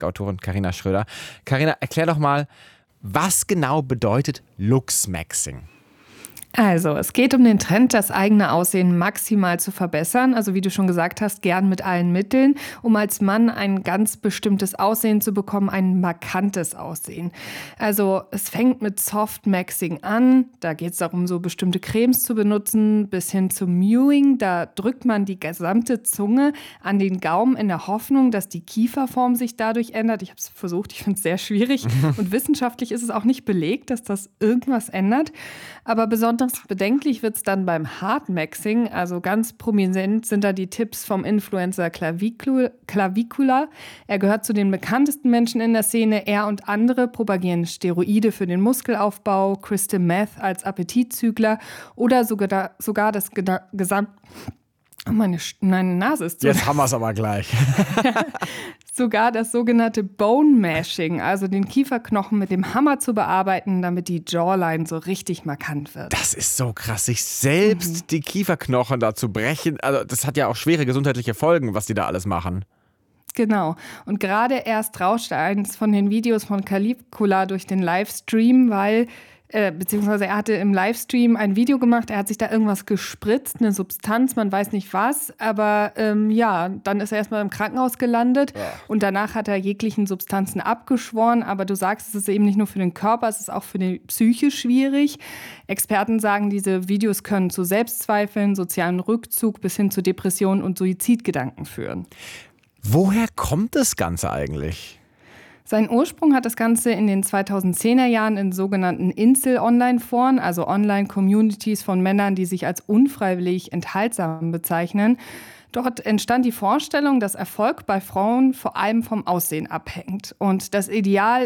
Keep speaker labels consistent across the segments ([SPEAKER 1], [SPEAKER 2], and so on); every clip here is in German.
[SPEAKER 1] Tech-Autorin Carina Schröder. Carina, erklär doch mal, was genau bedeutet Looksmaxing?
[SPEAKER 2] Also, es geht um den Trend, das eigene Aussehen maximal zu verbessern. Also, wie du schon gesagt hast, gern mit allen Mitteln, um als Mann ein ganz bestimmtes Aussehen zu bekommen, ein markantes Aussehen. Also, es fängt mit Softmaxing an. Da geht es darum, so bestimmte Cremes zu benutzen, bis hin zum Mewing. Da drückt man die gesamte Zunge an den Gaumen in der Hoffnung, dass die Kieferform sich dadurch ändert. Ich habe es versucht, ich finde es sehr schwierig. Und wissenschaftlich ist es auch nicht belegt, dass das irgendwas ändert. Aber besonders bedenklich wird es dann beim Hardmaxing. Also ganz prominent sind da die Tipps vom Influencer Clavicula. Er gehört zu den bekanntesten Menschen in der Szene. Er und andere propagieren Steroide für den Muskelaufbau, Crystal Meth als Appetitzügler oder sogar das meine Nase ist zu.
[SPEAKER 1] Jetzt haben wir es aber gleich.
[SPEAKER 2] Sogar das sogenannte Bone Mashing, also den Kieferknochen mit dem Hammer zu bearbeiten, damit die Jawline so richtig markant wird.
[SPEAKER 1] Das ist so krass, sich selbst die Kieferknochen da zu brechen. Also das hat ja auch schwere gesundheitliche Folgen, was die da alles machen.
[SPEAKER 2] Genau. Und gerade erst rauschte eins von den Videos von Clavicula durch den Livestream, beziehungsweise er hatte im Livestream ein Video gemacht, er hat sich da irgendwas gespritzt, eine Substanz, man weiß nicht was, aber dann ist er erstmal im Krankenhaus gelandet und danach hat er jeglichen Substanzen abgeschworen, aber du sagst, es ist eben nicht nur für den Körper, es ist auch für die Psyche schwierig. Experten sagen, diese Videos können zu Selbstzweifeln, sozialen Rückzug bis hin zu Depressionen und Suizidgedanken führen.
[SPEAKER 1] Woher kommt das Ganze eigentlich?
[SPEAKER 2] Seinen Ursprung hat das Ganze in den 2010er Jahren in sogenannten Incel-Online-Foren, also Online-Communities von Männern, die sich als unfreiwillig enthaltsam bezeichnen. Dort entstand die Vorstellung, dass Erfolg bei Frauen vor allem vom Aussehen abhängt. Und das Ideal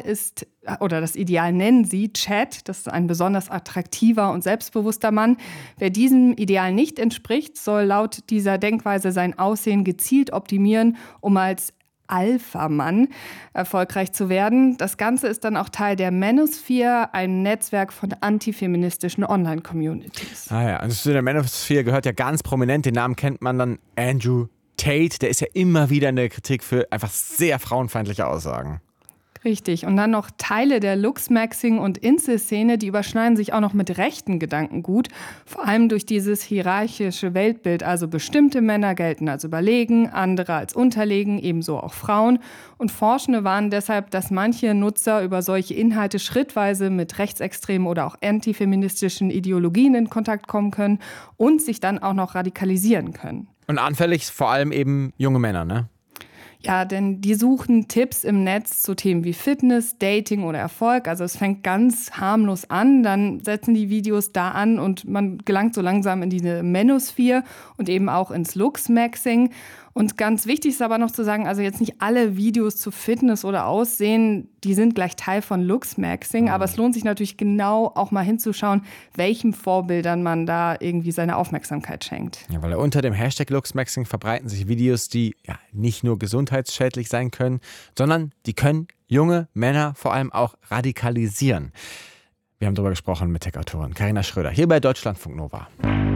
[SPEAKER 2] nennen sie Chad, das ist ein besonders attraktiver und selbstbewusster Mann. Wer diesem Ideal nicht entspricht, soll laut dieser Denkweise sein Aussehen gezielt optimieren, um als Alpha-Mann erfolgreich zu werden. Das Ganze ist dann auch Teil der Manosphere, einem Netzwerk von antifeministischen Online-Communities.
[SPEAKER 1] Also zu der Manosphere gehört ja ganz prominent, den Namen kennt man dann, Andrew Tate. Der ist ja immer wieder in der Kritik für einfach sehr frauenfeindliche Aussagen.
[SPEAKER 2] Richtig. Und dann noch Teile der Looksmaxing- und Incel-Szene, die überschneiden sich auch noch mit rechten Gedankengut. Vor allem durch dieses hierarchische Weltbild. Also bestimmte Männer gelten als überlegen, andere als unterlegen, ebenso auch Frauen. Und Forschende warnen deshalb, dass manche Nutzer über solche Inhalte schrittweise mit rechtsextremen oder auch antifeministischen Ideologien in Kontakt kommen können und sich dann auch noch radikalisieren können.
[SPEAKER 1] Und anfällig vor allem eben junge Männer, ne?
[SPEAKER 2] Ja, denn die suchen Tipps im Netz zu Themen wie Fitness, Dating oder Erfolg. Also es fängt ganz harmlos an, dann setzen die Videos da an und man gelangt so langsam in diese Manosphere und eben auch ins Looksmaxing. Und ganz wichtig ist aber noch zu sagen, also jetzt nicht alle Videos zu Fitness oder Aussehen, die sind gleich Teil von Looksmaxing. Aber es lohnt sich natürlich genau auch mal hinzuschauen, welchen Vorbildern man da irgendwie seine Aufmerksamkeit schenkt.
[SPEAKER 1] Ja, weil unter dem Hashtag Looksmaxing verbreiten sich Videos, die ja nicht nur gesundheitsschädlich sein können, sondern die können junge Männer vor allem auch radikalisieren. Wir haben darüber gesprochen mit Tech-Autorin Carina Schröder hier bei Deutschlandfunk Nova.